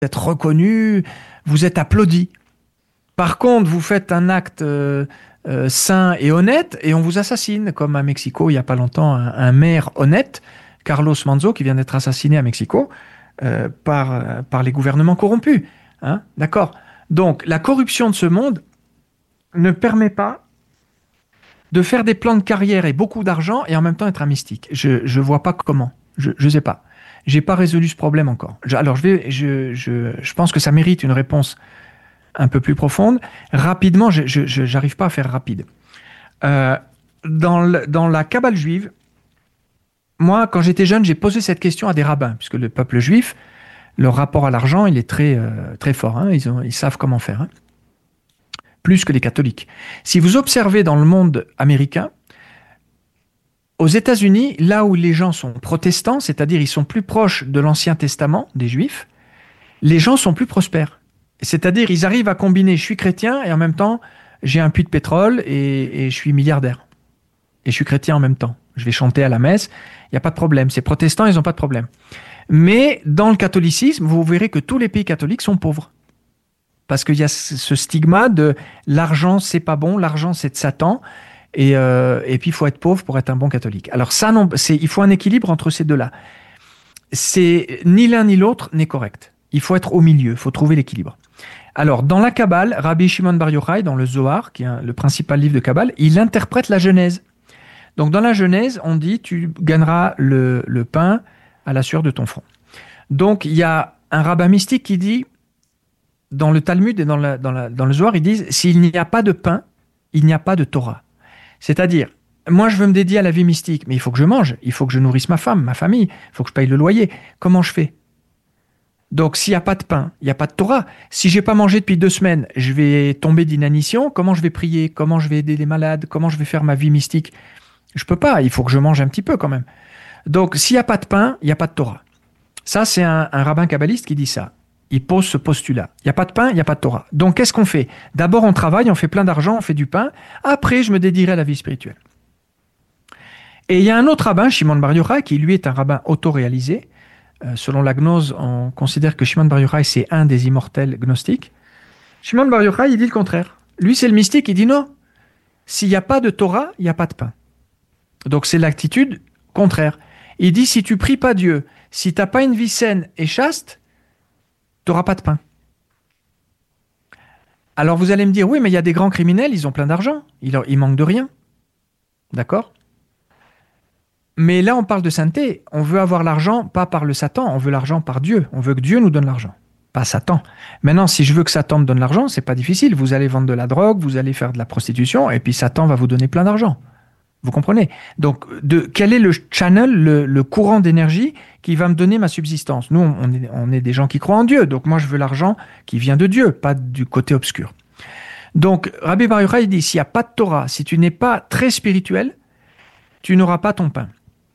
êtes reconnu, vous êtes applaudi. Par contre, vous faites un acte sain et honnête et on vous assassine, comme à Mexico il n'y a pas longtemps, un maire honnête, Carlos Manzo, qui vient d'être assassiné à Mexico par les gouvernements corrompus. Hein, d'accord. Donc, la corruption de ce monde ne permet pas de faire des plans de carrière et beaucoup d'argent et en même temps être un mystique. Je ne vois pas comment. Je ne sais pas. J'ai pas résolu ce problème encore. Alors, je pense que ça mérite une réponse un peu plus profonde. Rapidement, je n'arrive pas à faire rapide. Euh, dans la Kabbale juive, moi, quand j'étais jeune, j'ai posé cette question à des rabbins, puisque le peuple juif, leur rapport à l'argent, il est très fort. Hein, ils savent comment faire. Hein, plus que les catholiques. Si vous observez dans le monde américain, aux États-Unis, là où les gens sont protestants, c'est-à-dire ils sont plus proches de l'Ancien Testament, des Juifs, les gens sont plus prospères. C'est-à-dire ils arrivent à combiner je suis chrétien et en même temps j'ai un puits de pétrole et je suis milliardaire. Et je suis chrétien en même temps. Je vais chanter à la messe, il n'y a pas de problème. Ces protestants, ils n'ont pas de problème. Mais dans le catholicisme, vous verrez que tous les pays catholiques sont pauvres. Parce qu'il y a ce stigma de l'argent, c'est pas bon, l'argent, c'est de Satan. Et puis, il faut être pauvre pour être un bon catholique. Alors ça, non, il faut un équilibre entre ces deux-là. Ni l'un ni l'autre n'est correct. Il faut être au milieu, il faut trouver l'équilibre. Alors, dans la Kabbale, Rabbi Shimon Bar Yochai, dans le Zohar, qui est le principal livre de Kabbale, il interprète la Genèse. Donc, dans la Genèse, on dit tu gagneras le pain à la sueur de ton front. Donc, il y a un rabbin mystique qui dit, dans le Talmud et dans le Zohar, ils disent s'il n'y a pas de pain, il n'y a pas de Torah. C'est-à-dire, moi, je veux me dédier à la vie mystique, mais il faut que je mange, il faut que je nourrisse ma femme, ma famille, il faut que je paye le loyer. Comment je fais ? Donc, s'il n'y a pas de pain, il n'y a pas de Torah. Si je n'ai pas mangé depuis 2 semaines, je vais tomber d'inanition. Comment je vais prier ? Comment je vais aider les malades ? Comment je vais faire ma vie mystique ? Je ne peux pas, il faut que je mange un petit peu quand même. Donc, s'il n'y a pas de pain, il n'y a pas de Torah. Ça, c'est un rabbin kabbaliste qui dit ça. Il pose ce postulat. Il n'y a pas de pain, il n'y a pas de Torah. Donc, qu'est-ce qu'on fait ? D'abord, on travaille, on fait plein d'argent, on fait du pain. Après, je me dédierai à la vie spirituelle. Et il y a un autre rabbin, Shimon Bar Yochai, qui lui est un rabbin autoréalisé. Selon la gnose, on considère que Shimon Bar Yochai, c'est un des immortels gnostiques. Shimon Bar Yochai, il dit le contraire. Lui, c'est le mystique, il dit non. S'il n'y a pas de Torah, il n'y a pas de pain. Donc, c'est l'attitude contraire. Il dit, si tu pries pas Dieu, si tu n'as pas une vie saine et chaste, tu n'auras pas de pain. Alors, vous allez me dire, oui, mais il y a des grands criminels, ils ont plein d'argent. Ils manquent de rien. D'accord ? Mais là, on parle de sainteté. On veut avoir l'argent, pas par le Satan, on veut l'argent par Dieu. On veut que Dieu nous donne l'argent, pas Satan. Maintenant, si je veux que Satan me donne l'argent, c'est pas difficile. Vous allez vendre de la drogue, vous allez faire de la prostitution, et puis Satan va vous donner plein d'argent. Vous comprenez ? Donc, quel est le channel, le courant d'énergie qui va me donner ma subsistance ? Nous, on est des gens qui croient en Dieu, donc moi, je veux l'argent qui vient de Dieu, pas du côté obscur. Donc, Rabbi Bar Yochai dit, s'il n'y a pas de Torah, si tu n'es pas très spirituel, tu n'auras pas ton pain.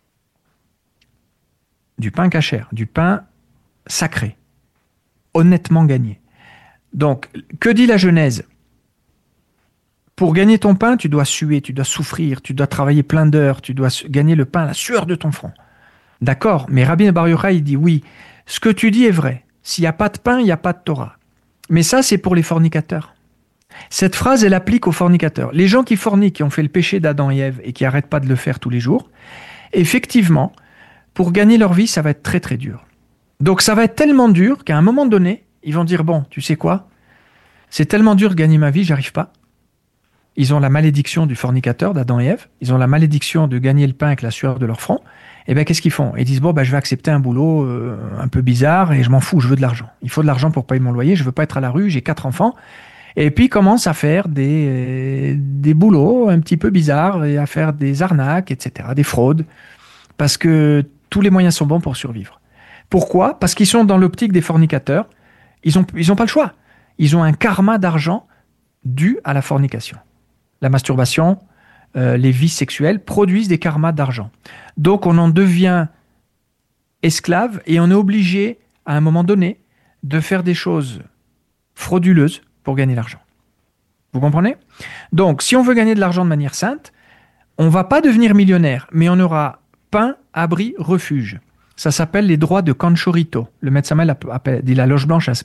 Du pain cachère, du pain sacré, honnêtement gagné. Donc, que dit la Genèse ? Pour gagner ton pain, tu dois suer, tu dois souffrir, tu dois travailler plein d'heures, tu dois gagner le pain à la sueur de ton front. D'accord, mais Rabbi Bar Yochai, il dit oui, ce que tu dis est vrai. S'il n'y a pas de pain, il n'y a pas de Torah. Mais ça, c'est pour les fornicateurs. Cette phrase, elle applique aux fornicateurs. Les gens qui forniquent, qui ont fait le péché d'Adam et Ève et qui n'arrêtent pas de le faire tous les jours, effectivement, pour gagner leur vie, ça va être très très dur. Donc ça va être tellement dur qu'à un moment donné, ils vont dire, bon, tu sais quoi ? C'est tellement dur de gagner ma vie, j'arrive pas. Ils ont la malédiction du fornicateur d'Adam et Ève, ils ont la malédiction de gagner le pain avec la sueur de leur front. Et bien qu'est-ce qu'ils font ? Ils disent, bon, je vais accepter un boulot un peu bizarre et je m'en fous, je veux de l'argent. Il faut de l'argent pour payer mon loyer, je veux pas être à la rue, j'ai 4 enfants. Et puis ils commencent à faire des boulots un petit peu bizarres et à faire des arnaques, etc., des fraudes. Parce que tous les moyens sont bons pour survivre. Pourquoi ? Parce qu'ils sont dans l'optique des fornicateurs. Ils ont pas le choix. Ils ont un karma d'argent dû à la fornication. La masturbation, les vices sexuels produisent des karmas d'argent. Donc on en devient esclave et on est obligé, à un moment donné, de faire des choses frauduleuses pour gagner l'argent. Vous comprenez ? Donc, si on veut gagner de l'argent de manière sainte, on ne va pas devenir millionnaire, mais on aura pain, abri, refuge. Ça s'appelle les droits de Canchorito. Le médecin Mel dit la loge blanche